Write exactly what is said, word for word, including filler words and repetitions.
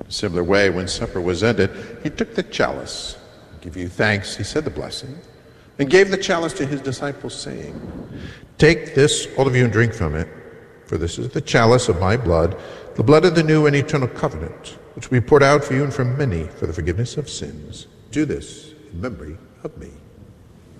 In a similar way, when supper was ended, he took the chalice. Give you thanks, he said the blessing, and gave the chalice to his disciples, saying, "Take this, all of you, and drink from it, for this is the chalice of my blood, the blood of the new and eternal covenant, which will be poured out for you and for many for the forgiveness of sins. Do this in memory of me."